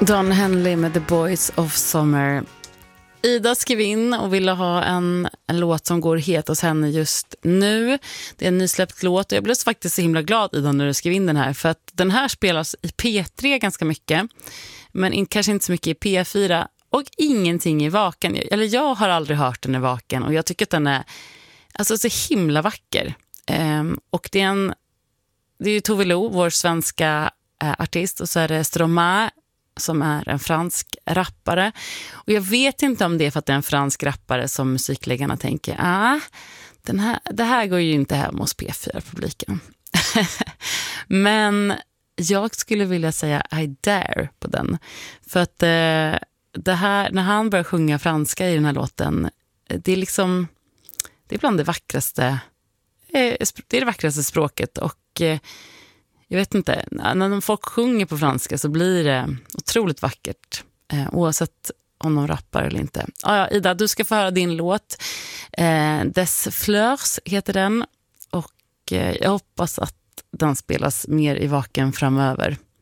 Don Henley med The Boys of Summer. Ida skrev in och ville ha en låt som går het hos henne just nu. Det är en nysläppt låt och jag blev faktiskt så himla glad, Ida, när du skrev in den här. För att den här spelas i P3 ganska mycket, men kanske inte så mycket i P4 och ingenting i Vaken. Eller jag har aldrig hört den i Vaken och jag tycker att den är alltså så himla vacker. Och det är ju Tove Lo, vår svenska artist, och så är det Stromae som är en fransk rappare. Och jag vet inte om det är för att det är en fransk rappare som musikläggarna tänker det här går ju inte hem hos P4-publiken. Men jag skulle vilja säga I dare på den. För att det här, när han börjar sjunga franska i den här låten, det är liksom, det är bland det vackraste, det är det vackraste språket. Och jag vet inte, när folk sjunger på franska så blir det otroligt vackert, oavsett om de rappar eller inte. Ja, Ida, du ska få höra din låt. Des Fleurs heter den, och jag hoppas att den spelas mer i Vaken framöver.